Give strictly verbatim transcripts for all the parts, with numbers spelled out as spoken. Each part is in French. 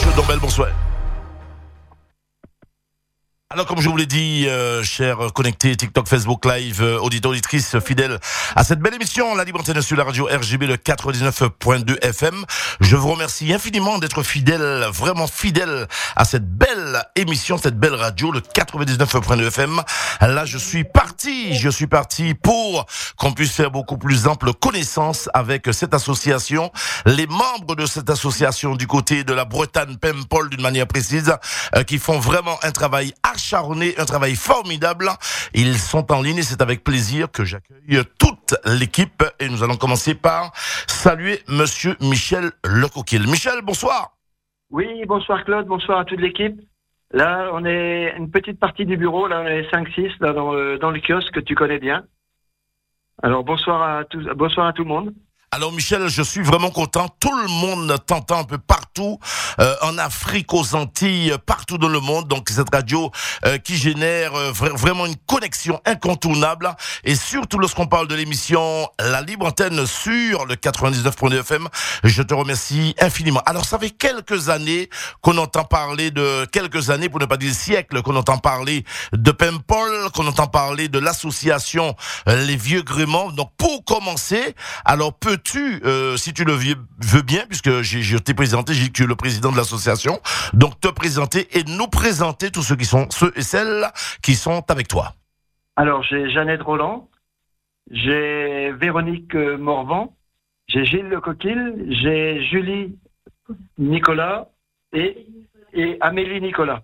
Claude Dombel, bonsoir. Alors, comme je vous l'ai dit, euh, chers connectés, TikTok, Facebook Live, euh, auditeurs, auditrices fidèles à cette belle émission, La Libre Antenne sur la radio R G B, le quatre-vingt-dix-neuf point deux F M. Je vous remercie infiniment d'être fidèles, vraiment fidèles à cette belle émission, cette belle radio, le quatre-vingt-dix-neuf point deux F M. Là, je suis parti, je suis parti pour qu'on puisse faire beaucoup plus ample connaissance avec cette association, les membres de cette association du côté de la Bretagne Paimpol d'une manière précise, euh, qui font vraiment un travail acharné, un travail formidable. Ils sont en ligne et c'est avec plaisir que j'accueille toute l'équipe et nous allons commencer par saluer Monsieur Michel Lecoquil. Michel, bonsoir. Oui, bonsoir Claude, bonsoir à toute l'équipe. Là, on est une petite partie du bureau, là on est cinq six là, dans, le, dans le kiosque que tu connais bien. Alors bonsoir à tous, bonsoir à tout le monde. Alors Michel, je suis vraiment content. Tout le monde t'entend un peu partout, euh, en Afrique, aux Antilles, partout dans le monde. Donc cette radio euh, qui génère euh, vra- vraiment une connexion incontournable. Et surtout lorsqu'on parle de l'émission La Libre Antenne sur le quatre-vingt-dix-neuf point deux F M, je te remercie infiniment. Alors ça fait quelques années qu'on entend parler de, quelques années pour ne pas dire siècles, qu'on entend parler de Paimpol, qu'on entend parler de l'association euh, Les Vieux Gréments. Donc pour commencer, alors peut tu, euh, si tu le veux bien, puisque j'ai, je t'ai présenté, j'ai dit que tu es le président de l'association, donc te présenter et nous présenter tous ceux qui sont, ceux et celles qui sont avec toi. Alors, j'ai Jeannette Roland, j'ai Véronique Morvan, j'ai Gilles Lecoquil, j'ai Julie Nicolas et, et Amélie Nicolas.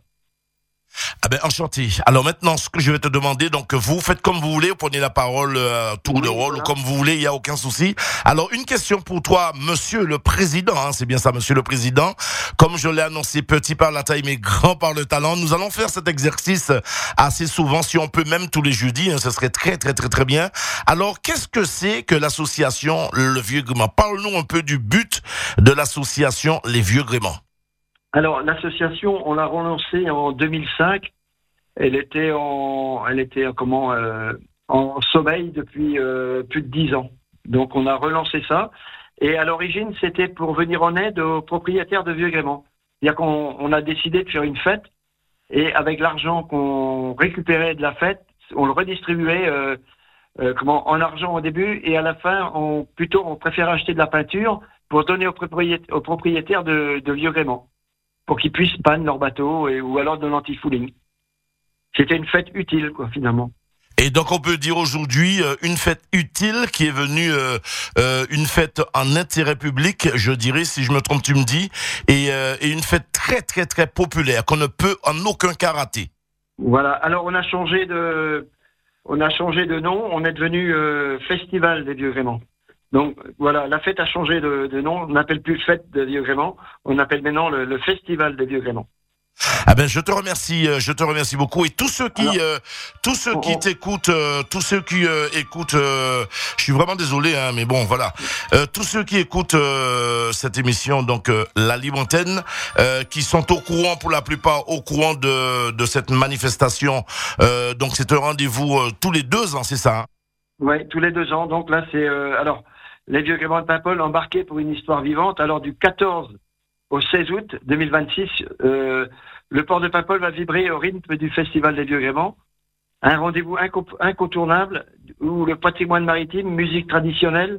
Ah ben enchanté. Alors maintenant, ce que je vais te demander, donc vous faites comme vous voulez, vous prenez la parole euh, tour oui, de rôle, voilà. Ou comme vous voulez, il y a aucun souci. Alors une question pour toi, Monsieur le Président, hein, c'est bien ça, Monsieur le Président. Comme je l'ai annoncé, petit par la taille mais grand par le talent, nous allons faire cet exercice assez souvent, si on peut même tous les jeudis, hein, ce serait très très très très bien. Alors qu'est-ce que c'est que l'association Le Vieux Grément? Parle-nous un peu du but de l'association Les Vieux Gréments. Alors, l'association, on l'a relancée en deux mille cinq. Elle était en, elle était comment, euh, en sommeil depuis euh, plus de dix ans. Donc, on a relancé ça. Et à l'origine, c'était pour venir en aide aux propriétaires de vieux gréments. C'est-à-dire qu'on on a décidé de faire une fête. Et avec l'argent qu'on récupérait de la fête, on le redistribuait euh, euh, comment, en argent au début. Et à la fin, on, plutôt, on préférait acheter de la peinture pour donner aux propriétaires, aux propriétaires de, de vieux gréments, pour qu'ils puissent panne leur bateau et, ou alors de l'anti-fouling. C'était une fête utile, quoi, finalement. Et donc on peut dire aujourd'hui euh, une fête utile qui est venue euh, euh, une fête en intérêt public, je dirais, si je me trompe tu me dis, et, euh, et une fête très très très populaire qu'on ne peut en aucun cas rater. Voilà. Alors on a changé de, on a changé de nom. On est devenu euh, Festival des Vieux Gréments. Donc voilà, la fête a changé de, de nom. On n'appelle plus Fête des Vieux Gréments. On appelle maintenant le, le Festival des Vieux Gréments. Ah ben je te remercie, je te remercie beaucoup et tous ceux qui, Alors, euh, tous ceux oh, qui oh. t'écoutent, euh, tous ceux qui euh, écoutent, euh, je suis vraiment désolé, hein, mais bon voilà, euh, tous ceux qui écoutent euh, cette émission, donc euh, La Libre Antenne, euh, qui sont au courant pour la plupart, au courant de de cette manifestation, euh, donc c'est un rendez-vous euh, tous les deux ans, c'est ça? Hein? Oui, tous les deux ans. Donc là c'est euh, alors les Vieux Gréments de Paimpol embarqués pour une histoire vivante. Alors du quatorze au seize août deux mille vingt-six, euh, le port de Paimpol va vibrer au rythme du Festival des Vieux Gréments. Un rendez-vous inco- incontournable où le patrimoine maritime, musique traditionnelle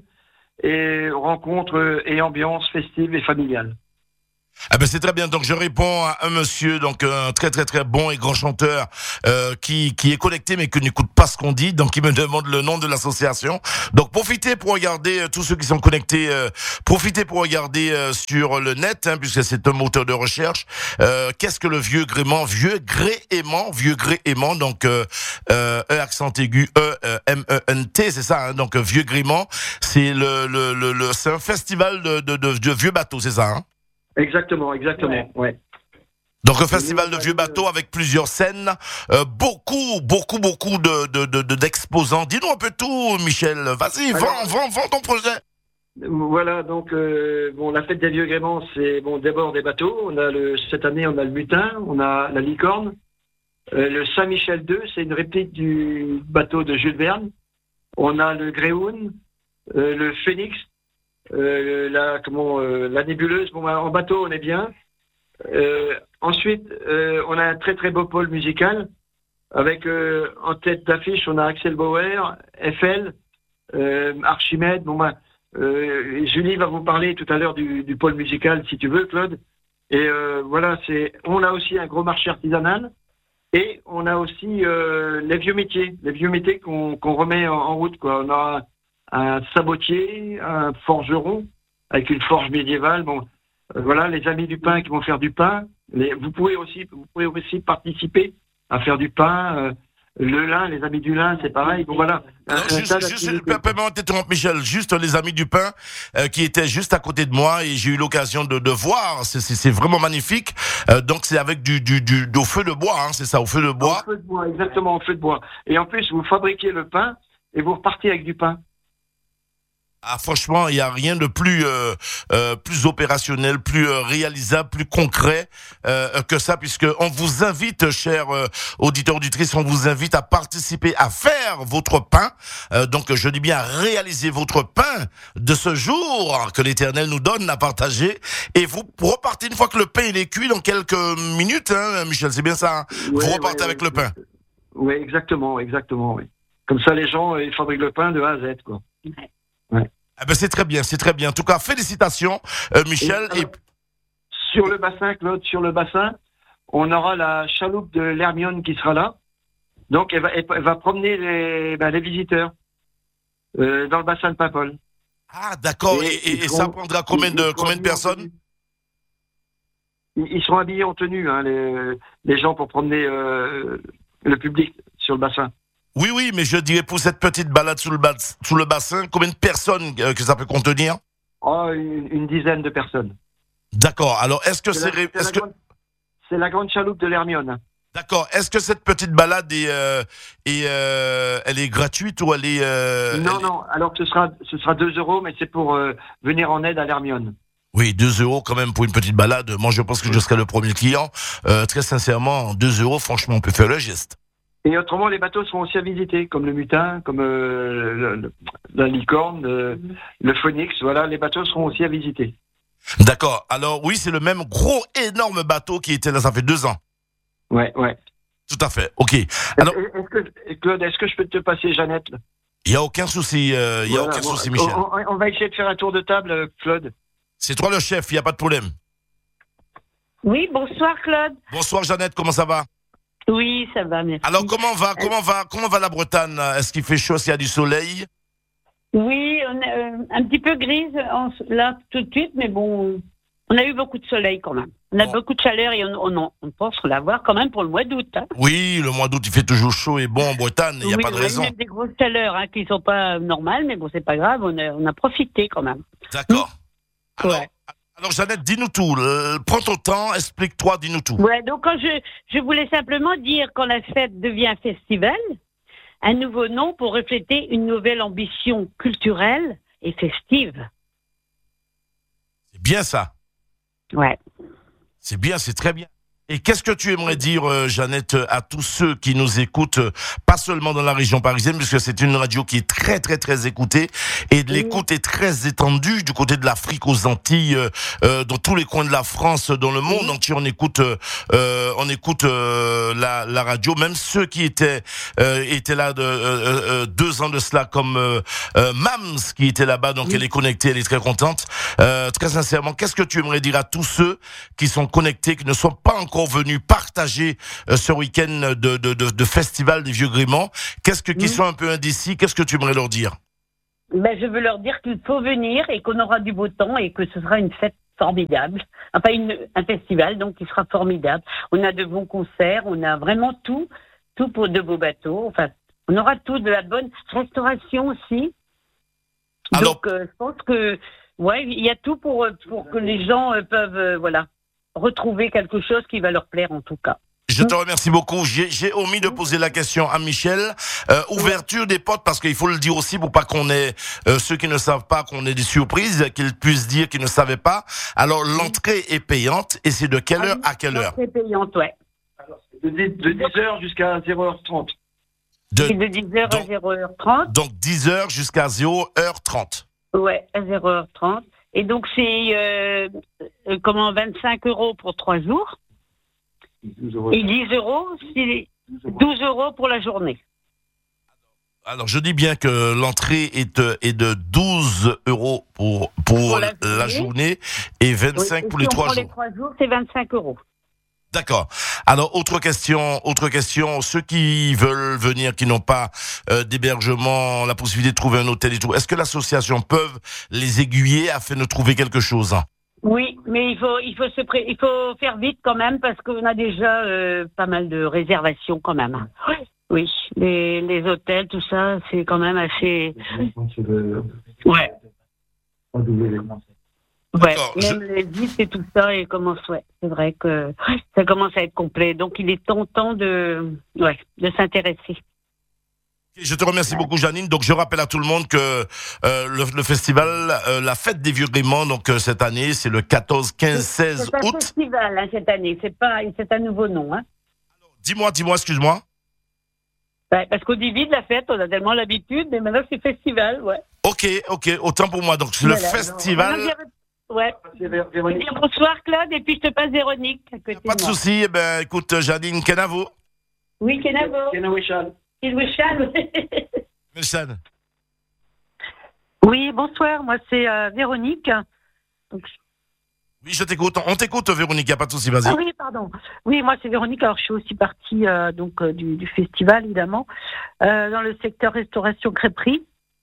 et rencontres et ambiance festive et familiale. Ah ben c'est très bien. Donc je réponds à un monsieur, donc un très très très bon et grand chanteur euh, qui qui est connecté mais qui n'écoute pas ce qu'on dit. Donc il me demande le nom de l'association. Donc profitez pour regarder euh, tous ceux qui sont connectés. Euh, profitez pour regarder euh, sur le net, hein, puisque c'est un moteur de recherche. Euh, qu'est-ce que le vieux gréement? Vieux gréement, vieux gréement. Donc euh, euh, E accent aigu E euh, M E N T, c'est ça. Hein, donc euh, vieux gréement, c'est le le le, le c'est un festival de de, de de vieux bateaux, c'est ça. Hein? Exactement, exactement, ouais. ouais. Donc un festival de vieux bateaux avec plusieurs scènes, euh, beaucoup, beaucoup, beaucoup de, de, de, d'exposants. Dis-nous un peu tout, Michel. Vas-y, Alors, vends, vends, vends ton projet. Voilà, donc euh, bon, la fête des Vieux Gréments, c'est bon d'abord des bateaux. On a le cette année, on a le Mutin, on a la Licorne, euh, le Saint-Michel deux, c'est une réplique du bateau de Jules Verne. On a le Gréoun, euh, le Phénix. Euh, la, comment, euh, la nébuleuse, bon, en bateau, on est bien. Euh, ensuite, euh, on a un très très beau pôle musical avec euh, en tête d'affiche, on a Axel Bauer, F L, euh, Archimède. Bon ben, euh, Julie va vous parler tout à l'heure du, du pôle musical, si tu veux, Claude. Et euh, voilà, c'est. On a aussi un gros marché artisanal et on a aussi euh, les vieux métiers, les vieux métiers qu'on qu'on remet en, en route, quoi. On a un sabotier, un forgeron avec une forge médiévale. Bon, euh, voilà, les amis du pain qui vont faire du pain. Les, vous pouvez aussi, vous pouvez aussi participer à faire du pain. Euh, le lin, les amis du lin, c'est pareil. Bon, voilà. Alors, Un- un juste, tas juste, d'activités. permets-moi de t'interrompre, Michel, juste les amis du pain euh, qui étaient juste à côté de moi et j'ai eu l'occasion de, de voir, c'est, c'est, c'est vraiment magnifique. Euh, donc c'est avec du, du, du, au feu de bois, hein, c'est ça, au feu de bois. Au feu de bois, exactement, au feu de bois. Et en plus, vous fabriquez le pain et vous repartez avec du pain. Ah, franchement, il n'y a rien de plus euh, euh, plus opérationnel, plus euh, réalisable, plus concret euh, que ça, puisque on vous invite, chers euh, auditeurs, auditrices, on vous invite à participer, à faire votre pain. Euh, donc, je dis bien à réaliser votre pain de ce jour que l'Éternel nous donne à partager. Et vous repartez une fois que le pain il est cuit dans quelques minutes, hein, Michel, c'est bien ça. Hein, Ouais, vous repartez ouais, avec ouais. le pain. Oui, exactement, exactement, oui. Comme ça, les gens, euh, ils fabriquent le pain de A à Z, quoi. Eh ben, c'est très bien, c'est très bien. En tout cas, félicitations, euh, Michel. Et, Et sur le bassin, Claude, sur le bassin, on aura la chaloupe de l'Hermione qui sera là. Donc, elle va, elle va promener les, ben, les visiteurs euh, dans le bassin de Paimpol. ah, d'accord. Et, et, ils et seront- ça prendra combien ils- de ils seront combien de habillés en personnes? tenue. Ils, ils seront habillés en tenue, hein, les, les gens, pour promener euh, le public sur le bassin. Oui, oui, mais je dirais pour cette petite balade sous le, bas- sous le bassin, combien de personnes euh, que ça peut contenir? Oh, une, une dizaine de personnes. D'accord. Alors, est-ce que c'est, C'est la, ré- c'est est-ce la que, grande, c'est la grande chaloupe de l'Hermione. d'accord. Est-ce que cette petite balade est, euh, est euh, elle est gratuite ou elle est, euh, non, elle est- non, alors ce sera, ce sera deux euros, mais c'est pour euh, venir en aide à l'Hermione. Oui, deux euros quand même pour une petite balade. Moi, je pense que je serai le premier client. Euh, très sincèrement, deux euros, franchement, on peut faire le geste. Et autrement, les bateaux seront aussi à visiter, comme le Mutin, comme euh, le- le- la Licorne, le, le Phoenix. Voilà, les bateaux seront aussi à visiter. D'accord. Alors, oui, c'est le même gros, énorme bateau qui était là, ça fait deux ans. Ouais, ouais. Tout à fait. OK. Alors, Est-ce que, Claude, est-ce que je peux te passer Jeannette là il y a aucun souci, euh, il y a Voilà, aucun bon, souci, Michel. on, on va essayer de faire un tour de table, euh, Claude. C'est toi le chef, il n'y a pas de problème. Oui, bonsoir Claude. Bonsoir Jeannette, comment ça va? Oui, ça va, merci. Alors comment va, comment va, comment va la Bretagne? Est-ce qu'il fait chaud, est-ce qu'il y a du soleil? Oui, on est euh, un petit peu grise en- là tout de suite, mais bon, on a eu beaucoup de soleil quand même. On a Bon. beaucoup de chaleur et on, on, en- on pense l'avoir quand même pour le mois d'août. Hein. Oui, le mois d'août il fait toujours chaud et bon en Bretagne, il n'y a Oui, pas de on a eu raison. même des grosses chaleurs hein, qui sont pas normales, mais bon, c'est pas grave, on a, on a profité quand même. D'accord. Alors, Ouais. alors Jeannette, dis-nous tout. Euh, prends ton temps, explique-toi, dis-nous tout. Ouais, donc quand je, je voulais simplement dire quand la fête devient festival, un nouveau nom pour refléter une nouvelle ambition culturelle et festive. C'est bien ça. Ouais. C'est bien, c'est très bien. Et qu'est-ce que tu aimerais dire, euh, Jeannette, à tous ceux qui nous écoutent, euh, pas seulement dans la région parisienne, puisque c'est une radio qui est très, très, très écoutée, et de Oui. l'écoute est très étendue du côté de l'Afrique, aux Antilles, euh, euh, dans tous les coins de la France, dans le monde Oui. entier, on écoute, euh, euh, on écoute euh, la, la radio. Même ceux qui étaient euh, étaient là de, euh, euh, deux ans de cela, comme euh, euh, Mams qui était là-bas, donc Oui. elle est connectée, elle est très contente. Euh, très sincèrement, qu'est-ce que tu aimerais dire à tous ceux qui sont connectés, qui ne sont pas encore venus partager euh, ce week-end de, de, de, de festival des Vieux Gréments, qu'est-ce que, qui Mhm. sont un peu indécis, qu'est-ce que tu aimerais leur dire? Ben, je veux leur dire qu'il faut venir et qu'on aura du beau temps et que ce sera une fête formidable. Enfin, une, un festival, donc, qui sera formidable. On a de bons concerts, on a vraiment tout, tout pour de beaux bateaux. Enfin, on aura tout, de la bonne restauration aussi. Alors- donc, euh, je pense que, ouais, il y a tout pour, euh, pour que les gens euh, peuvent, euh, voilà, retrouver quelque chose qui va leur plaire en tout cas. Je te remercie beaucoup. J'ai, j'ai omis de poser la question à Michel. Euh, ouverture des portes, parce qu'il faut le dire aussi pour pas qu'on ait euh, ceux qui ne savent pas, qu'on ait des surprises, qu'ils puissent dire qu'ils ne savaient pas. Alors l'entrée est payante et c'est de quelle heure à quelle heure? C'est payante, ouais. De, de dix heures jusqu'à zéro heure trente. de, C'est de dix heures à donc- zéro heure trente. Donc dix heures jusqu'à zéro heure trente. Ouais, à zéro heure trente. Et donc, c'est euh, euh, comment vingt-cinq euros pour trois jours. douze euros. Et dix euros, c'est douze euros pour la journée. Alors, je dis bien que l'entrée est, est de douze euros pour, pour, Pour la la, journée. journée et vingt-cinq Oui, et pour si les on trois prend jours. les trois jours, c'est vingt-cinq euros. D'accord. Alors, autre question, autre question. Ceux qui veulent venir, qui n'ont pas euh, d'hébergement, la possibilité de trouver un hôtel et tout, est-ce que l'association peut les aiguiller afin de trouver quelque chose? Oui, mais il faut, il faut se pré... il faut faire vite quand même parce qu'on a déjà euh, pas mal de réservations quand même. Oui, les, les hôtels, tout ça, c'est quand même assez. Ouais. Ouais, D'accord, même les visites et tout ça, et commence, ouais, c'est vrai que ça commence à être complet. Donc, il est tentant de, ouais, de s'intéresser. Je te remercie beaucoup, Janine. Donc, je rappelle à tout le monde que euh, le, le festival, euh, la fête des vieux gréments, donc euh, cette année, c'est le quatorze, quinze, seize C'est un août. festival hein, cette année. C'est pas, c'est un nouveau nom. Hein. Dis-moi, dis-moi, excuse-moi. Ouais, parce qu'au début de la fête, on a tellement l'habitude, mais maintenant c'est festival, ouais. Ok, ok, autant pour moi. Donc, c'est le Voilà. festival. Maintenant, ouais. Dire bonsoir Claude, et puis je te passe Véronique à côté Pas de de moi. souci. Eh ben, écoute, Janine, Kenavo. Oui, Kenavo. Kilwishan. Melchan. Oui, bonsoir, moi c'est euh, Véronique. Donc, Oui, je t'écoute. On t'écoute, Véronique, y a pas de souci, vas-y. ah oui, pardon. Oui, moi c'est Véronique, alors je suis aussi partie euh, donc, euh, du, du festival, évidemment, euh, dans le secteur restauration crêperie.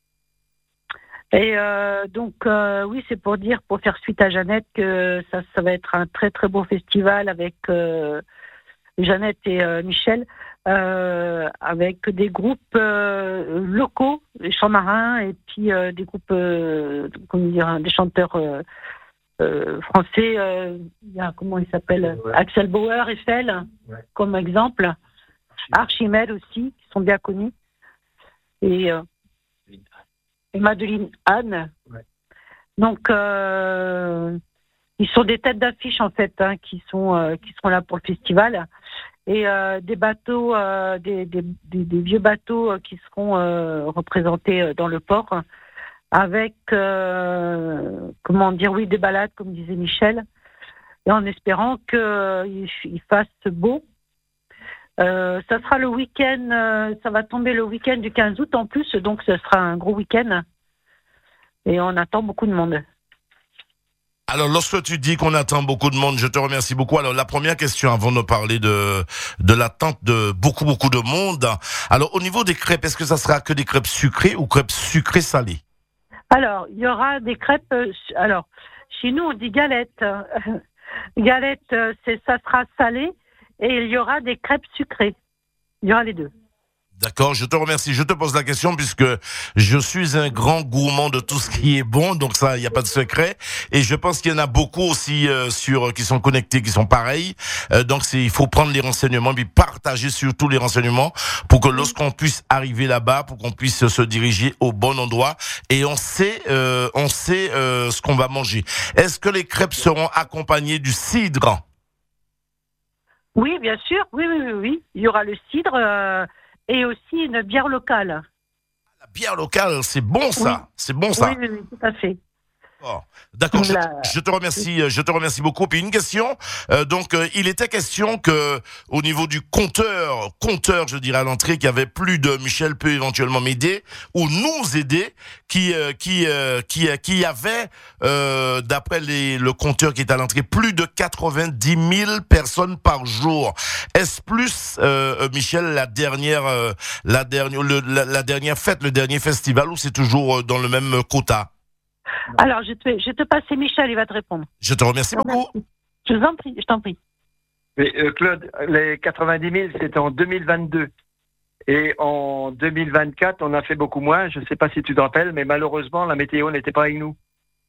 Et euh, donc, euh, oui, c'est pour dire, pour faire suite à Jeannette, que ça, ça va être un très très beau festival avec euh, Jeannette et euh, Michel, euh, avec des groupes euh, locaux, les chants marins, et puis euh, des groupes, euh, comment dire, des chanteurs euh, euh, français. Euh, il y a, comment il s'appelle, ouais. Axel Bauer, Eiffel, ouais. Comme exemple. Archimède aussi, qui sont bien connus. Et, euh, et Madeleine Anne. Ouais. Donc, euh, ils sont des têtes d'affiche, en fait, hein, qui, sont, euh, qui seront là pour le festival. Et euh, des bateaux, euh, des, des, des, des vieux bateaux euh, qui seront euh, représentés dans le port, avec, euh, comment dire, oui, des balades, comme disait Michel, et en espérant qu'il euh, fasse beau. Euh, ça sera le week-end, euh, ça va tomber le week-end du quinze août en plus, donc ce sera un gros week-end. Et on attend beaucoup de monde. Alors, lorsque tu dis qu'on attend beaucoup de monde, je te remercie beaucoup. Alors, la première question, avant de parler de de l'attente de beaucoup, beaucoup de monde. Alors, au niveau des crêpes, est-ce que ça sera que des crêpes sucrées ou crêpes sucrées salées? Alors, il y aura des crêpes... Euh, alors, chez nous, on dit galettes. Galettes, c'est, ça sera salé. Et il y aura des crêpes sucrées. Il y aura les deux. D'accord, je te remercie. Je te pose la question puisque je suis un grand gourmand de tout ce qui est bon, donc ça, il n'y a pas de secret. Et je pense qu'il y en a beaucoup aussi euh, sur qui sont connectés, qui sont pareils. Euh, donc c'est, il faut prendre les renseignements, puis partager surtout les renseignements pour que lorsqu'on puisse arriver là-bas, pour qu'on puisse se diriger au bon endroit. Et on sait, euh, on sait euh, ce qu'on va manger. Est-ce que les crêpes seront accompagnées du cidre? Oui, bien sûr. Oui, oui, oui, oui. Il y aura le cidre. Euh... Et aussi une bière locale. La bière locale, c'est bon ça, oui. C'est bon ça. Oui, oui, oui, tout à fait. Oh, d'accord, je, je te remercie, je te remercie beaucoup. Puis une question, euh, donc euh, il était question que au niveau du compteur, compteur, je dirais à l'entrée, qu'il y avait plus de Michel peut éventuellement m'aider ou nous aider, qui euh, qui euh, qui qui avait euh, d'après les, le compteur qui est à l'entrée plus de quatre-vingt-dix mille personnes par jour. Est-ce plus euh, Michel la dernière euh, la dernière le, la, la dernière fête, le dernier festival ou c'est toujours dans le même quota? Alors, je te, je te passe Michel, il va te répondre. Je te remercie beaucoup. Je vous en prie, je t'en prie. Mais euh, Claude, les quatre-vingt-dix mille, c'était en deux mille vingt-deux. Et en deux mille vingt-quatre, on a fait beaucoup moins. Je ne sais pas si tu te rappelles, mais malheureusement, la météo n'était pas avec nous.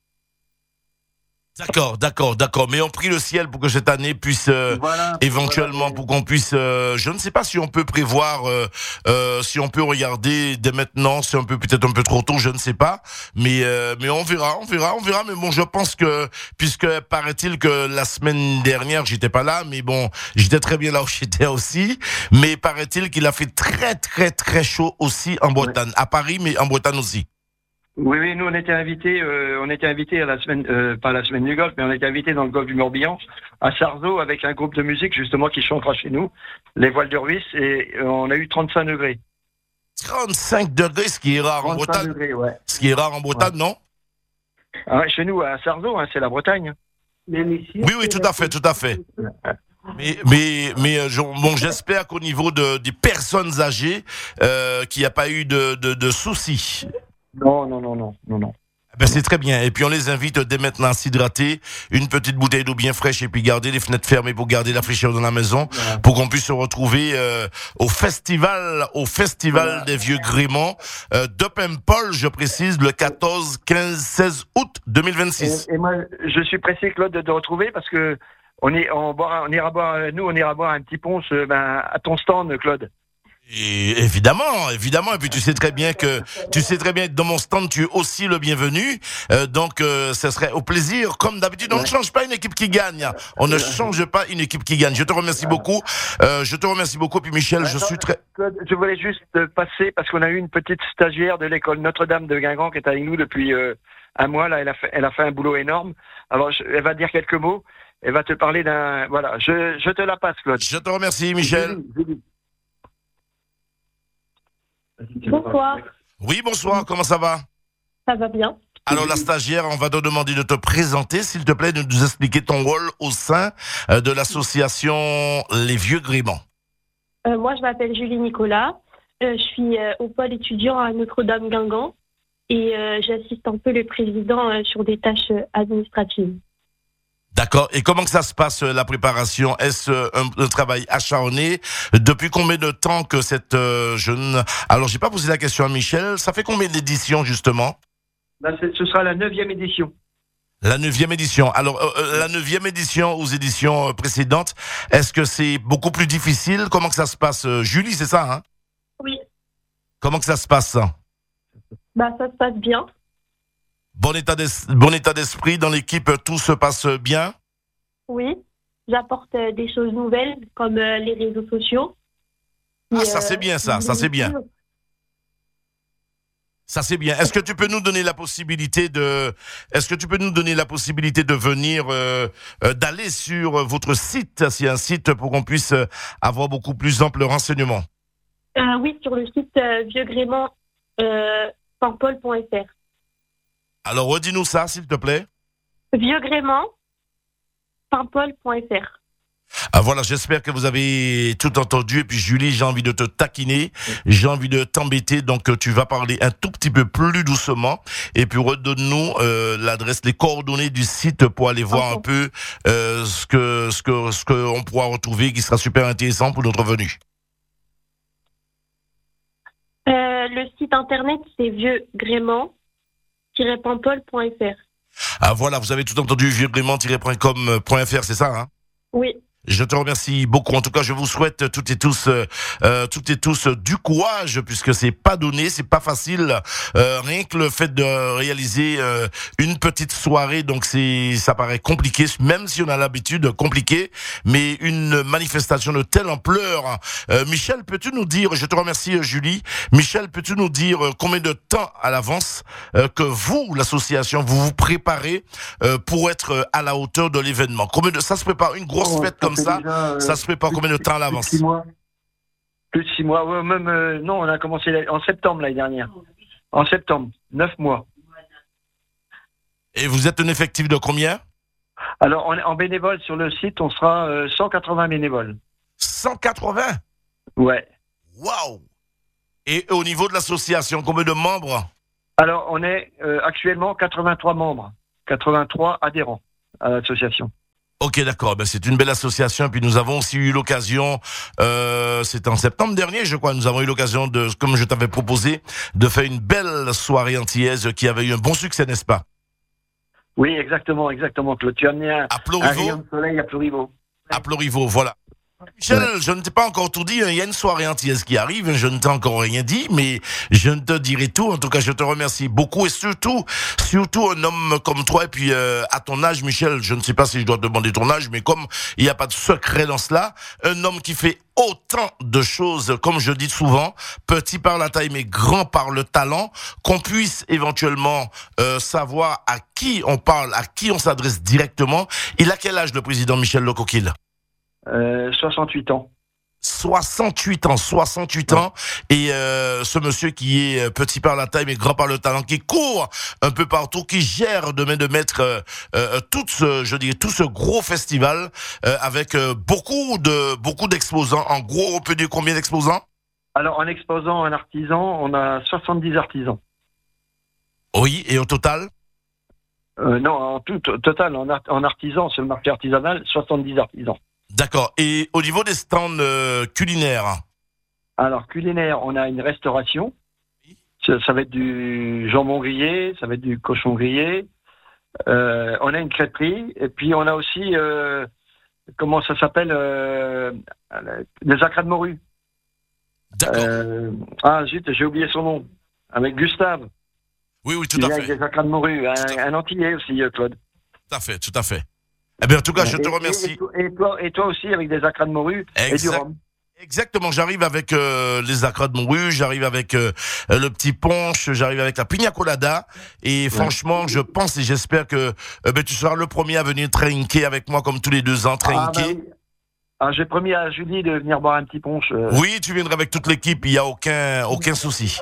D'accord, d'accord, d'accord. Mais on prie le ciel pour que cette année puisse euh, voilà, éventuellement, voilà. pour qu'on puisse. Euh, je ne sais pas si on peut prévoir, euh, euh, si on peut regarder dès maintenant. C'est un peu peut-être un peu trop tôt, je ne sais pas. Mais euh, mais on verra, on verra, on verra. Mais bon, je pense que puisque paraît-il que la semaine dernière j'étais pas là, mais bon, j'étais très bien là où j'étais aussi. Mais paraît-il qu'il a fait très très très chaud aussi en Bretagne, ouais. À Paris, mais en Bretagne aussi. Oui, oui, nous on était invités, euh, on était invités à la semaine, euh, pas la semaine du golf, mais on était invités dans le golfe du Morbihan, à Sarzeau, avec un groupe de musique justement qui chantera chez nous, les Voiles de Ruisse, et euh, on a eu trente-cinq degrés. trente-cinq degrés, ce qui est rare en Bretagne. degrés, ouais. Ce qui est rare en Bretagne, ouais. Non? Ah ouais, chez nous, à Sarzeau, hein, c'est la Bretagne. Même ici, oui, oui, tout à fait, tout à fait. Mais, mais, mais euh, bon, j'espère qu'au niveau de, des personnes âgées, euh, qu'il n'y a pas eu de, de, de soucis. Non, non, non, non, non, non. Ben, c'est très bien. Et puis on les invite dès maintenant à s'hydrater, une petite bouteille d'eau bien fraîche et puis garder les fenêtres fermées pour garder la fraîcheur dans la maison, voilà. Pour qu'on puisse se retrouver euh, au festival, au festival voilà. Des Vieux Gréments euh, de Paimpol, je précise, le quatorze, quinze, seize août deux mille vingt-six. Et, et moi, je suis pressé, Claude, de te retrouver parce que on est, on boira, on ira boire, nous, on ira boire un petit ponce, ben, à ton stand, Claude. Et évidemment, évidemment, et puis tu sais très bien que tu sais très bien que dans mon stand tu es aussi le bienvenu, euh, donc euh, ça serait au plaisir. Comme d'habitude, on ouais. ne change pas une équipe qui gagne, on ne change pas une équipe qui gagne. Je te remercie beaucoup, euh, je te remercie beaucoup. Puis Michel, ouais, je non, suis très. Je voulais juste passer parce qu'on a eu une petite stagiaire de l'école Notre-Dame de Guingamp qui est avec nous depuis euh, un mois. Là, elle a fait, elle a fait un boulot énorme. Alors, je, elle va dire quelques mots. Elle va te parler d'un. Voilà, je, je te la passe, Claude. Je te remercie, Michel. Bonsoir. Oui, bonsoir, comment ça va? Ça va bien. Alors la stagiaire, on va te demander de te présenter, s'il te plaît, de nous expliquer ton rôle au sein de l'association Les Vieux Gréments. Euh, moi, je m'appelle Julie Nicolas. Euh, je suis euh, au pôle étudiant à Notre-Dame Guingamp et euh, j'assiste un peu le président euh, sur des tâches euh, administratives. D'accord. Et comment que ça se passe, la préparation? Est-ce un, un travail acharné? Depuis combien de temps que cette euh, jeune... Alors, j'ai pas posé la question à Michel. Ça fait combien d'éditions, justement? Ben, ce sera la neuvième édition. La neuvième édition. Alors, euh, la neuvième édition aux éditions précédentes, est-ce que c'est beaucoup plus difficile? Comment que ça se passe? Julie, c'est ça, hein? Oui. Comment que ça se passe? Bah, ça se passe bien. Bon état d'esprit, bon état d'esprit dans l'équipe, tout se passe bien? Oui, j'apporte euh, des choses nouvelles comme euh, les réseaux sociaux. Ah, et, ça euh, c'est bien ça, ça c'est bien. Ça c'est bien. Est-ce que tu peux nous donner la possibilité de, est-ce que tu peux nous donner la possibilité de venir, euh, euh, d'aller sur votre site, s'il y a un site pour qu'on puisse avoir beaucoup plus d'ample renseignements? euh, Oui, sur le site euh, vieux gréments paimpol point f r. Alors, redis-nous ça, s'il te plaît. vieux gréments paimpol point f r. Ah, voilà, j'espère que vous avez tout entendu. Et puis, Julie, j'ai envie de te taquiner. J'ai envie de t'embêter. Donc, tu vas parler un tout petit peu plus doucement. Et puis, redonne-nous euh, l'adresse, les coordonnées du site pour aller voir okay. un peu euh, ce que ce que ce qu'on pourra retrouver, qui sera super intéressant pour notre venue. Euh, le site internet, c'est vieux gréments paimpol point f r. Ah voilà, vous avez tout entendu, vieux gréments tiret com point f r, c'est ça, hein? Oui. Je te remercie beaucoup. En tout cas, je vous souhaite toutes et tous, euh, toutes et tous du courage, puisque c'est pas donné, c'est pas facile. Euh, rien que le fait de réaliser euh, une petite soirée, donc c'est, ça paraît compliqué, même si on a l'habitude, compliqué. Mais une manifestation de telle ampleur, euh, Michel, peux-tu nous dire, je te remercie Julie, Michel, peux-tu nous dire combien de temps à l'avance euh, que vous, l'association, vous vous préparez euh, pour être à la hauteur de l'événement? Combien de, ça se prépare une grosse oh, fête comme ça, déjà, euh, ça se prépare combien de temps à l'avance? Plus de six mois. Plus de six mois. Ouais, même, euh, non, on a commencé en septembre l'année dernière. En septembre, neuf mois. Et vous êtes un effectif de combien? Alors, en, en bénévole sur le site, on sera euh, cent quatre-vingts bénévoles. cent quatre-vingts? Ouais. Waouh! Et au niveau de l'association, combien de membres? Alors, on est euh, actuellement quatre-vingt-trois membres, quatre-vingt-trois adhérents à l'association. Ok, d'accord. Ben, c'est une belle association. Puis nous avons aussi eu l'occasion, euh, c'était en septembre dernier, je crois, nous avons eu l'occasion de, comme je t'avais proposé, de faire une belle soirée antillaise qui avait eu un bon succès, n'est-ce pas? Oui, exactement, exactement. Claude, tu as amené un, à un rayon de soleil à Pluriveau. À Pluriveau, voilà. Michel, Ouais. je ne t'ai pas encore tout dit. Il y a une soirée entière qui arrive. Je ne t'ai encore rien dit, mais je ne te dirai tout. En tout cas, je te remercie beaucoup et surtout, surtout un homme comme toi. Et puis, euh, à ton âge, Michel, je ne sais pas si je dois te demander ton âge, mais comme il n'y a pas de secret dans cela, un homme qui fait autant de choses, comme je dis souvent, petit par la taille, mais grand par le talent, qu'on puisse éventuellement euh, savoir à qui on parle, à qui on s'adresse directement. Il a quel âge, le président Michel Lecoquille? Euh, soixante-huit ans. soixante-huit ans, soixante-huit ans, et euh, ce monsieur qui est petit par la taille mais grand par le talent, qui court un peu partout, qui gère de main de maître euh, euh, tout ce, je dirais, tout ce gros festival euh, avec euh, beaucoup de beaucoup d'exposants. En gros, on peut dire combien d'exposants? Alors, en exposant un artisan, on a soixante-dix artisans. Oui, et au total? Euh, non, en tout, au total, en, art, en artisan, sur le marché artisanal, soixante-dix artisans. D'accord. Et au niveau des stands euh, culinaires? Alors, culinaire, on a une restauration. Ça, ça va être du jambon grillé, ça va être du cochon grillé. Euh, on a une crêperie. Et puis, on a aussi, euh, comment ça s'appelle, euh, des acras de morue. D'accord. Euh, ah, zut, j'ai oublié son nom. Avec Gustave. Oui, oui, tout Il à vient fait. avec des acras de morue. Un, un Antillais aussi, Claude. Tout à fait, tout à fait. Eh bien, en tout cas, je te Et- remercie. Et, et, toi, et toi aussi, avec des acras de morue et du Exact. rhum. Exactement, j'arrive avec euh, les acras de morue, j'arrive avec euh, le petit punch, j'arrive avec la pina colada, et franchement, je pense et j'espère que euh, ben, tu seras le premier à venir trinquer avec moi comme tous les deux ans, Ah, bah trinquer. oui. Ah, j'ai promis à Julie de venir boire un petit punch. euh. Oui, tu viendras avec toute l'équipe, il n'y a aucun, aucun souci.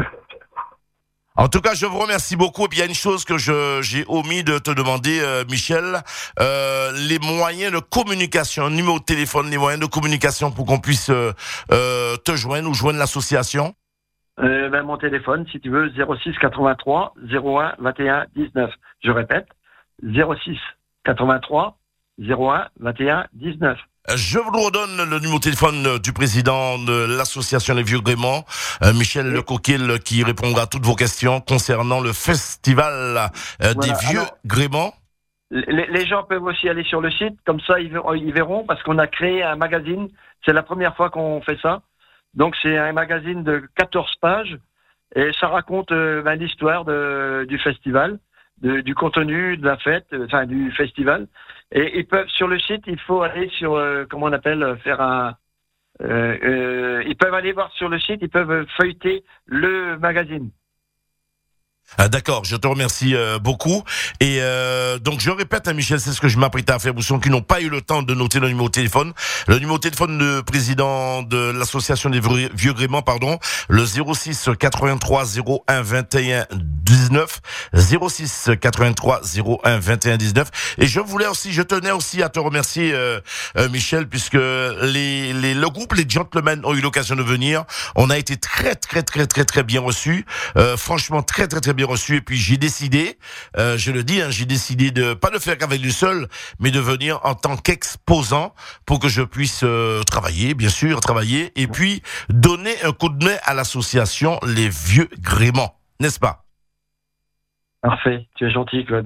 En tout cas, je vous remercie beaucoup. Et puis, il y a une chose que je, j'ai omis de te demander, euh, Michel, euh, les moyens de communication, numéro de téléphone, les moyens de communication pour qu'on puisse euh, euh, te joindre ou joindre l'association. Euh, ben, mon téléphone, si tu veux, zéro six quatre-vingt-trois zéro un vingt et un dix-neuf. Je répète, zéro six quatre-vingt-trois zéro un vingt et un dix-neuf. Je vous redonne le numéro de téléphone du président de l'association Les Vieux Gréments, euh, Michel Oui. Lecoquille, qui répondra à toutes vos questions concernant le festival euh, Voilà. des Vieux Alors, Gréments. Les, les gens peuvent aussi aller sur le site, comme ça ils verront, ils verront parce qu'on a créé un magazine. C'est la première fois qu'on fait ça. Donc c'est un magazine de quatorze pages et ça raconte euh, ben, l'histoire de, du festival, de, du contenu de la fête, euh, enfin du festival. Et ils peuvent sur le site, il faut aller sur euh, comment on appelle euh, faire un. Euh, euh, ils peuvent aller voir sur le site, ils peuvent feuilleter le magazine. Ah, d'accord, je te remercie euh, beaucoup. Et euh, donc je répète, hein, Michel, c'est ce que je m'apprêtais à faire pour ceux qui n'ont pas eu le temps de noter le numéro de téléphone. Le numéro de téléphone du président de l'association des Vieux Vieux Gréments, pardon, le zéro six quatre-vingt-trois zéro un vingt et un dix-neuf, zéro six quatre-vingt-trois zéro un vingt et un dix-neuf. Et je voulais aussi, je tenais aussi à te remercier, euh, euh, Michel, puisque les, les le groupe les Gentlemen ont eu l'occasion de venir. On a été très très très très très bien reçus, euh, franchement très très très bien reçu. Et puis j'ai décidé, euh, je le dis, hein, j'ai décidé de pas de faire qu'avec lui seul, mais de venir en tant qu'exposant pour que je puisse euh, travailler, bien sûr, travailler, et puis donner un coup de main à l'association Les Vieux Gréments, n'est-ce pas? Parfait, tu es gentil, Claude.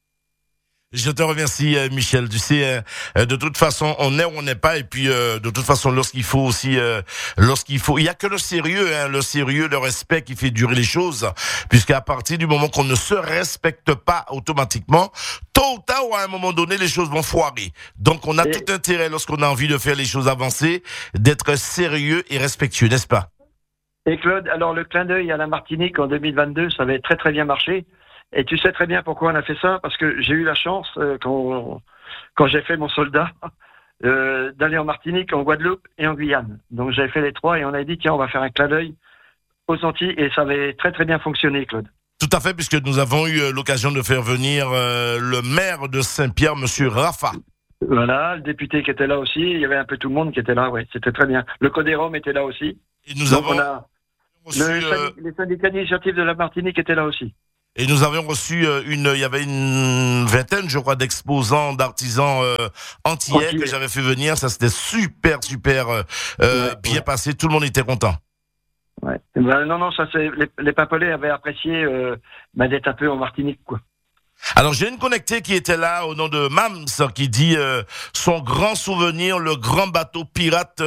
Je te remercie, euh, Michel. Tu sais, euh, de toute façon, on est ou on n'est pas. Et puis, euh, de toute façon, lorsqu'il faut aussi, euh, lorsqu'il faut, il y a que le sérieux, hein, le sérieux, le respect qui fait durer les choses. Puisqu'à partir du moment qu'on ne se respecte pas automatiquement, tôt ou tard ou à un moment donné, les choses vont foirer. Donc, on a Et... tout intérêt, lorsqu'on a envie de faire les choses avancer, d'être sérieux et respectueux, n'est-ce pas? Et Claude, alors le clin d'œil à la Martinique en deux mille vingt-deux, ça avait très très bien marché. Et tu sais très bien pourquoi on a fait ça, parce que j'ai eu la chance, euh, quand, quand j'ai fait mon soldat, euh, d'aller en Martinique, en Guadeloupe et en Guyane. Donc j'avais fait les trois et on a dit, tiens, on va faire un clin d'œil aux Antilles, et ça avait très très bien fonctionné, Claude. Tout à fait, puisque nous avons eu l'occasion de faire venir euh, le maire de Saint-Pierre, Monsieur Rafa. Voilà, le député qui était là aussi, il y avait un peu tout le monde qui était là, ouais, c'était très bien. Le Codérom était là aussi. Et nous Donc avons on a, reçu, le, euh, les syndicats d'initiative de la Martinique étaient là aussi. Et nous avions reçu une, il y avait une vingtaine, je crois, d'exposants, d'artisans euh, antillais Antillais. que j'avais fait venir. Ça s'était super, super euh, Ouais, bien ouais. passé. Tout le monde était content. Ouais. Ben, non, non, ça c'est les, les Pimpolais avaient apprécié euh, ben, d'être un peu en Martinique, quoi. Alors j'ai une connectée qui était là au nom de Mams qui dit euh, son grand souvenir, le grand bateau pirate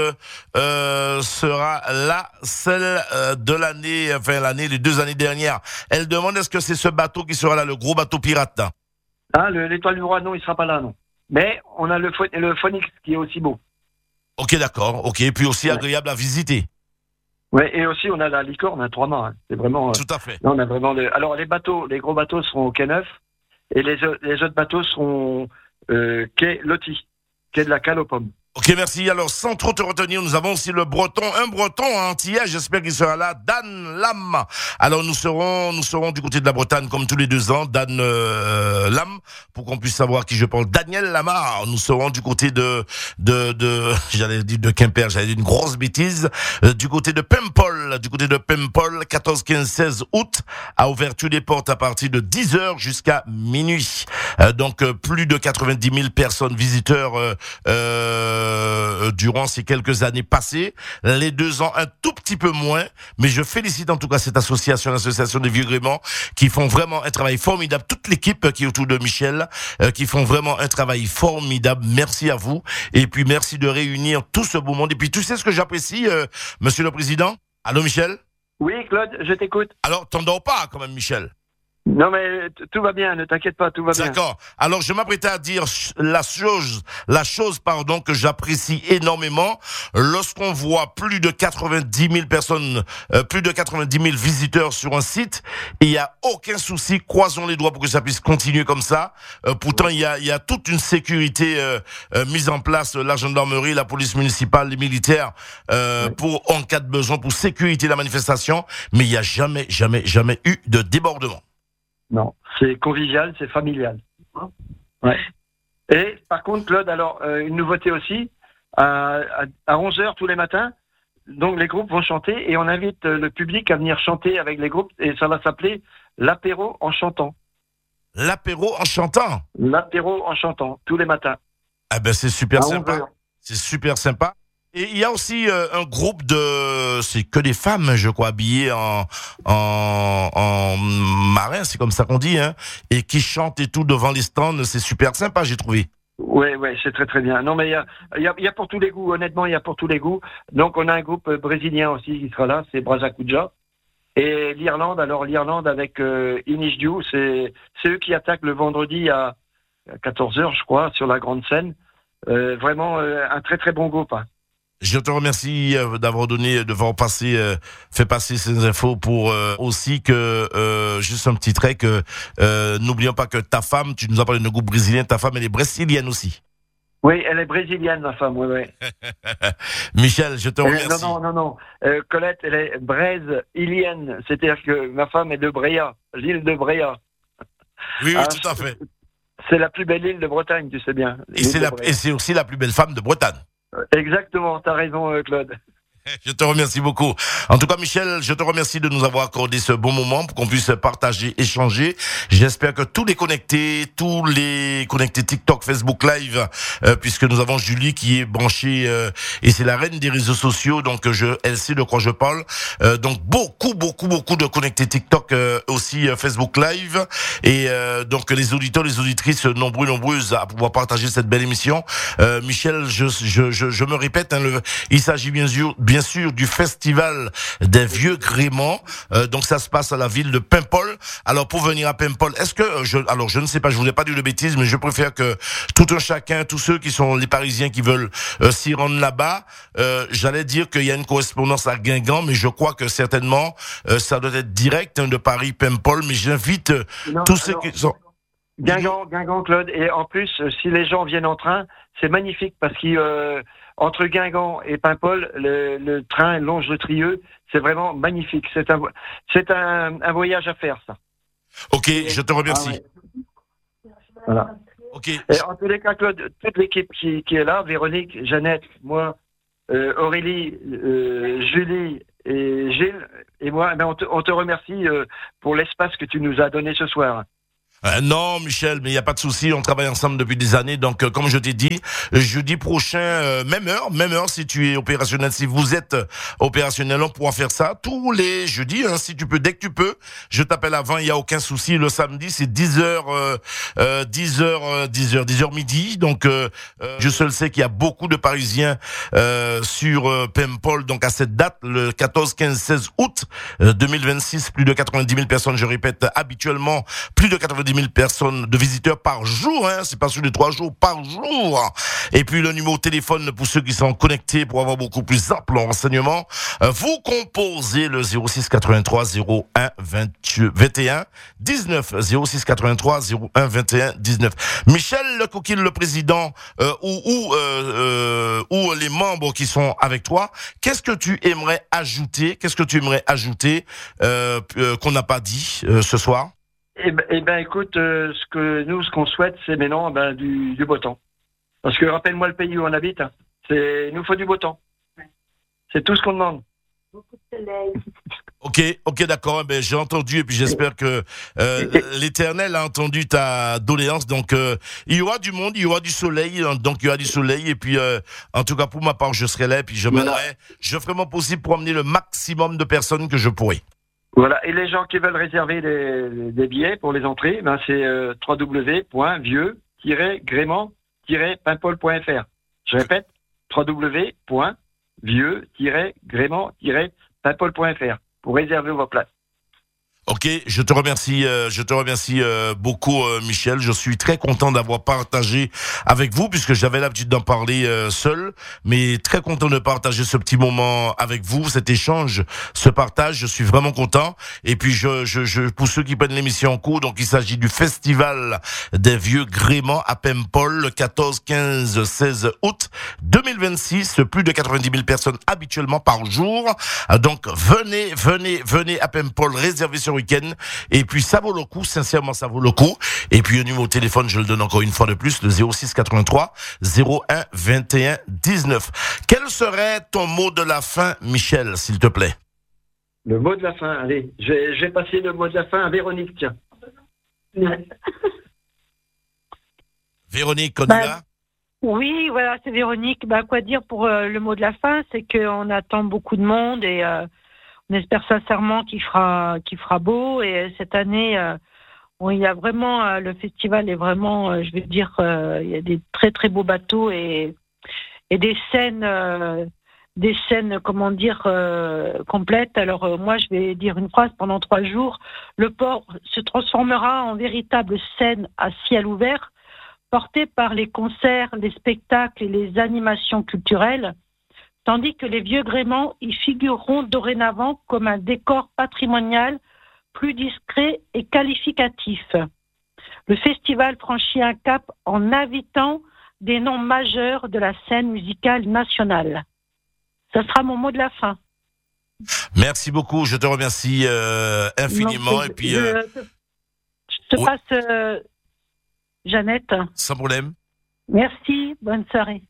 euh, sera là, celle euh, de l'année, enfin l'année, les deux années dernières. Elle demande est-ce que c'est ce bateau qui sera là, le gros bateau pirate là? Ah, le, l'étoile du roi, non, il sera pas là, non. Mais on a le, le Phoenix qui est aussi beau. Ok, d'accord, ok, et puis aussi ouais. agréable à visiter. Ouais, et aussi on a la licorne, hein, trois mâts. Hein. C'est vraiment. Tout à fait. Là, on a vraiment. Le... Alors les bateaux, les gros bateaux seront au quai Neuf. Et les, les autres bateaux seront euh, quai Loti, quai de la Cale aux Pommes. Ok, merci. Alors, sans trop te retenir, nous avons aussi le breton, un breton antillais, j'espère qu'il sera là, Dan Lam. Alors, nous serons, nous serons du côté de la Bretagne, comme tous les deux ans, Dan euh, Lam, pour qu'on puisse savoir qui je parle. Daniel Lamar, nous serons du côté de, de, de, j'allais dire de Quimper, j'allais dire une grosse bêtise, euh, du côté de Paimpol, du côté de Paimpol, quatorze, quinze, seize août, à ouverture des portes à partir de dix heures jusqu'à minuit. Euh, donc, euh, plus de quatre-vingt-dix mille personnes, visiteurs, euh, euh, Euh, durant ces quelques années passées, les deux ans un tout petit peu moins, mais je félicite en tout cas cette association, l'association des Vieux Gréments, qui font vraiment un travail formidable, toute l'équipe qui est autour de Michel, euh, qui font vraiment un travail formidable, merci à vous, et puis merci de réunir tout ce beau monde, et puis tu sais ce que j'apprécie, euh, Monsieur le Président? Allô Michel? Oui Claude, je t'écoute. Alors t'endors pas quand même Michel? Non mais t- tout va bien, ne t'inquiète pas, tout va bien. D'accord. Alors je m'apprêtais à dire la chose, la chose pardon que j'apprécie énormément lorsqu'on voit plus de quatre-vingt-dix mille personnes, euh, plus de quatre-vingt-dix mille visiteurs sur un site. Et il y a aucun souci, croisons les doigts pour que ça puisse continuer comme ça. Euh, pourtant il y a, il y a toute une sécurité euh, euh, mise en place, la gendarmerie, la police municipale, les militaires euh, oui. pour en cas de besoin, pour sécuriter la manifestation. Mais il y a jamais, jamais, jamais eu de débordement. Non, c'est convivial, c'est familial. Ouais. Et par contre, Claude, alors, euh, une nouveauté aussi, à, à, à onze heures tous les matins, donc les groupes vont chanter et on invite le public à venir chanter avec les groupes et ça va s'appeler l'apéro en chantant. L'apéro en chantant? L'apéro en chantant, tous les matins. Ah ben c'est super sympa. C'est super sympa. Et il y a aussi euh, un groupe de, c'est que des femmes, je crois, habillées en en, en marin, c'est comme ça qu'on dit, hein, et qui chantent et tout devant les stands. C'est super sympa, j'ai trouvé. Ouais, ouais, c'est très très bien. Non, mais il y a, il y a, il y a pour tous les goûts. Honnêtement, il y a pour tous les goûts. Donc, on a un groupe brésilien aussi qui sera là, c'est Brazacuja. Et l'Irlande, alors l'Irlande avec euh, Inishdiu, c'est c'est eux qui attaquent le vendredi à quatorze heures, je crois, sur la grande scène. Euh, vraiment euh, un très très bon groupe. Hein. Je te remercie euh, d'avoir donné, d'avoir passé, euh, fait passer ces infos pour euh, aussi que, euh, juste un petit trait, que euh, n'oublions pas que ta femme, tu nous as parlé d'un groupe brésilien, ta femme elle est brésilienne aussi. Oui, elle est brésilienne, ma femme, oui, oui. Michel, je te remercie. Euh, non, non, non, non. Euh, Colette, elle est brésilienne, c'est-à-dire que ma femme est de Bréa, l'île de Bréa. Oui, oui, ah, tout à fait. C'est la plus belle île de Bretagne, tu sais bien. Et c'est, la, et c'est aussi la plus belle femme de Bretagne. Exactement, t'as raison Claude. Je te remercie beaucoup. En tout cas, Michel, je te remercie de nous avoir accordé ce bon moment pour qu'on puisse partager, échanger. J'espère que tous les connectés, tous les connectés TikTok, Facebook Live, euh, puisque nous avons Julie qui est branchée euh, et c'est la reine des réseaux sociaux, donc je, elle sait de quoi je parle. Euh, donc beaucoup, beaucoup, beaucoup de connectés TikTok, euh, aussi euh, Facebook Live et euh, donc les auditeurs, les auditrices nombreux, nombreuses à pouvoir partager cette belle émission. Euh, Michel, je, je, je, je me répète, hein, le, il s'agit bien sûr. Bien sûr, du festival des Vieux Gréments. Euh, donc, ça se passe à la ville de Paimpol. Alors, pour venir à Paimpol, est-ce que, je, alors, je ne sais pas, je voudrais pas dire de bêtises, mais je préfère que tout un chacun, tous ceux qui sont les Parisiens qui veulent euh, s'y rendre là-bas, euh, j'allais dire qu'il y a une correspondance à Guingamp, mais je crois que certainement, euh, ça doit être direct hein, de Paris, Paimpol, mais j'invite euh, non, tous ceux alors, qui sont... Guingamp, Guingamp, Claude. Et en plus, si les gens viennent en train, c'est magnifique parce que euh, entre Guingamp et Paimpol, le, le train longe le Trieux. C'est vraiment magnifique. C'est un, c'est un, un voyage à faire, ça. Ok, et, je te remercie. Ah ouais. Voilà. Ok. Et en tous les cas, Claude, toute l'équipe qui, qui est là, Véronique, Jeannette, moi, euh, Aurélie, euh, Julie et Gilles et moi, ben on, te, on te remercie euh, pour l'espace que tu nous as donné ce soir. Euh, non, Michel, mais il n'y a pas de souci, on travaille ensemble depuis des années, donc euh, comme je t'ai dit, jeudi prochain, euh, même heure, même heure, si tu es opérationnel, si vous êtes euh, opérationnel, on pourra faire ça tous les jeudis, hein, si tu peux, dès que tu peux, je t'appelle avant, il n'y a aucun souci. Le samedi, c'est dix heures, euh, euh, dix heures, euh, dix heures, dix heures midi, donc euh, euh, je seul sais qu'il y a beaucoup de Parisiens euh, sur euh, Paimpol, donc à cette date, le quatorze, quinze, seize août euh, deux mille vingt-six, plus de quatre-vingt-dix mille personnes, je répète, habituellement, plus de quatre-vingt-dix mille personnes de visiteurs par jour, hein, c'est pas sur les trois jours, par jour. Et puis le numéro de téléphone pour ceux qui sont connectés pour avoir beaucoup plus ample renseignement, euh, vous composez le zéro six quatre-vingt-trois zéro un vingt et un dix-neuf, zéro six quatre-vingt-trois zéro un vingt et un dix-neuf. Michel Lecoquille, le président, euh, ou, ou, euh, euh, ou les membres qui sont avec toi, qu'est-ce que tu aimerais ajouter, qu'est-ce que tu aimerais ajouter euh, euh, qu'on n'a pas dit euh, ce soir? Eh ben, eh ben écoute, euh, ce que nous, ce qu'on souhaite, c'est maintenant ben, du, du beau temps. Parce que rappelle-moi le pays où on habite, hein, c'est, il nous faut du beau temps. C'est tout ce qu'on demande. Beaucoup de soleil. Ok, ok, d'accord. Ben, j'ai entendu et puis j'espère que euh, l'Éternel a entendu ta doléance. Donc, euh, il y aura du monde, il y aura du soleil. Donc, il y aura du soleil. Et puis, euh, en tout cas, pour ma part, je serai là. Et puis, je Voilà. mènerai, je ferai mon possible pour amener le maximum de personnes que je pourrai. Voilà. Et les gens qui veulent réserver des, des billets pour les entrées, ben c'est euh, w w w point vieux tiret gréement tiret paimpol point f r. Je répète, w w w point vieux tiret gréement tiret paimpol point f r pour réserver vos places. Ok, je te remercie, euh, je te remercie euh, beaucoup, euh, Michel. Je suis très content d'avoir partagé avec vous, puisque j'avais l'habitude d'en parler euh, seul, mais très content de partager ce petit moment avec vous, cet échange, ce partage. Je suis vraiment content. Et puis, je, je, je pour ceux qui prennent l'émission en cours, donc il s'agit du Festival des Vieux Gréments à Paimpol, le quatorze, quinze, seize août deux mille vingt-six. Plus de quatre-vingt-dix mille personnes habituellement par jour. Donc, venez, venez, venez à Paimpol, réservez sur week-end. Et puis, ça vaut le coup, sincèrement, ça vaut le coup. Et puis, le numéro de téléphone, je le donne encore une fois de plus, le zéro six quatre-vingt-trois zéro un vingt et un dix-neuf. Quel serait ton mot de la fin, Michel, s'il te plaît? Le mot de la fin, allez, je vais, je vais passer le mot de la fin à Véronique, tiens. Véronique, on y va? Bah, oui, voilà, c'est Véronique. Bah, quoi dire pour euh, le mot de la fin, c'est qu'on attend beaucoup de monde et euh, on espère sincèrement qu'il fera, qu'il fera beau. Et cette année, euh, bon, il y a vraiment, euh, le festival est vraiment, euh, je vais dire, euh, il y a des très très beaux bateaux et, et des scènes, euh, des scènes, comment dire, euh, complètes. Alors euh, moi, je vais dire une phrase pendant trois jours. Le port se transformera en véritable scène à ciel ouvert, portée par les concerts, les spectacles et les animations culturelles, tandis que les vieux gréments y figureront dorénavant comme un décor patrimonial plus discret et qualificatif. Le festival franchit un cap en invitant des noms majeurs de la scène musicale nationale. Ce sera mon mot de la fin. Merci beaucoup, je te remercie euh, infiniment. Non, et puis, je, euh, je te oui. passe euh, Jeannette. Sans problème. Merci, bonne soirée.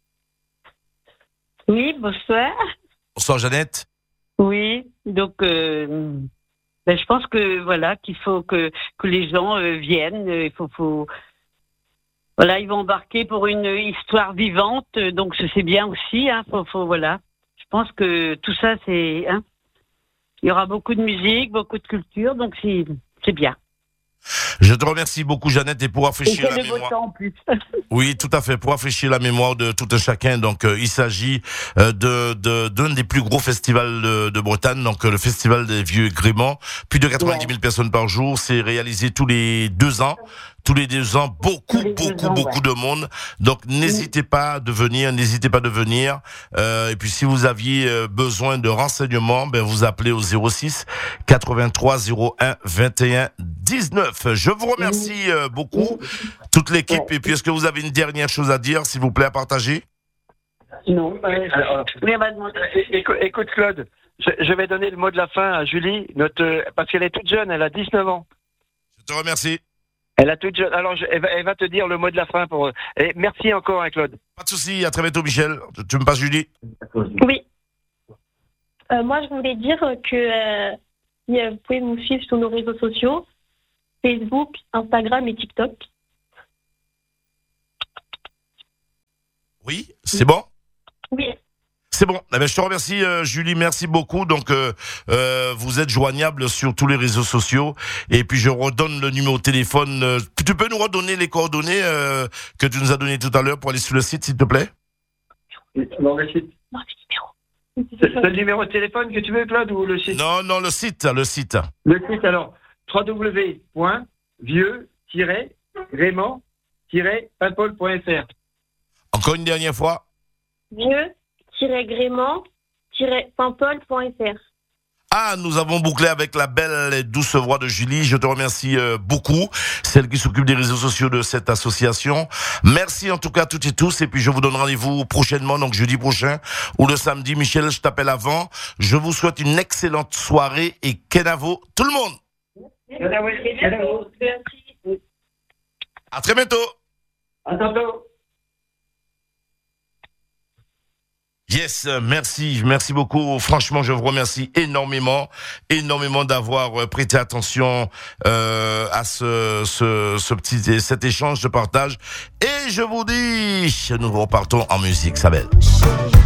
Oui, bonsoir. Bonsoir, Jeannette. Oui, donc euh, ben, je pense que voilà qu'il faut que que les gens euh, viennent. Il faut, faut voilà, ils vont embarquer pour une histoire vivante, donc c'est bien aussi. Hein, faut, faut voilà. Je pense que tout ça c'est. Hein, il y aura beaucoup de musique, beaucoup de culture, donc c'est c'est bien. Je te remercie beaucoup, Jeannette, et pour Et rafraîchir c'est la le beau mémoire. temps en plus. Oui, tout à fait, pour rafraîchir la mémoire de tout un chacun. Donc, euh, il s'agit euh, de, de d'un des plus gros festivals de, de Bretagne, donc euh, le Festival des Vieux Gréments. Plus de quatre-vingt-dix mille personnes par jour. C'est réalisé tous les deux ans. Tous les deux ans, beaucoup, les deux beaucoup, ans, beaucoup ouais. de monde. Donc, n'hésitez pas de venir, n'hésitez pas de venir. Euh, et puis, si vous aviez euh, besoin de renseignements, ben, vous appelez au zéro six quatre-vingt-trois zéro un vingt et un dix-neuf. Je vous remercie euh, beaucoup, toute l'équipe. Ouais. Et puis, est-ce que vous avez une dernière chose à dire, s'il vous plaît, à partager? Non. Alors, Oui, on va demander. é- écoute, écoute, Claude, je, je vais donner le mot de la fin à Julie, notre, parce qu'elle est toute jeune, elle a dix-neuf ans. Je te remercie. Elle a toute jeune. Alors, je, elle, va, elle va te dire le mot de la fin pour. Et merci encore, hein, Claude. Pas de souci. À très bientôt, Michel. Tu me passes Julie? Oui. Euh, moi, je voulais dire que euh, si, euh, vous pouvez nous suivre sur nos réseaux sociaux. Facebook, Instagram et TikTok. Oui, c'est bon? Oui. C'est bon. Eh ben, je te remercie, euh, Julie. Merci beaucoup. Donc, euh, euh, vous êtes joignable sur tous les réseaux sociaux. Et puis, je redonne le numéro de téléphone. Euh, tu peux nous redonner les coordonnées euh, que tu nous as données tout à l'heure pour aller sur le site, s'il te plaît? Non, le site. Non, le numéro. C'est c'est le numéro de téléphone que tu veux, Claude, ou le site? Non, non, le site, le site. Le site, alors, w w w point vieux tiret gréement tiret paintball point f r. Encore une dernière fois. vieux-gréement-paintball point f r. Ah, nous avons bouclé avec la belle et douce voix de Julie. Je te remercie euh, beaucoup, celle qui s'occupe des réseaux sociaux de cette association. Merci en tout cas à toutes et tous. Et puis je vous donne rendez-vous prochainement, donc jeudi prochain ou le samedi. Michel, je t'appelle avant. Je vous souhaite une excellente soirée et Kenavo, tout le monde. À très bientôt. À tantôt. Yes, merci, merci beaucoup. Franchement, je vous remercie énormément, énormément d'avoir prêté attention euh, à ce, ce, ce petit, cet échange, ce partage. Et je vous dis, nous repartons en musique, Sabelle.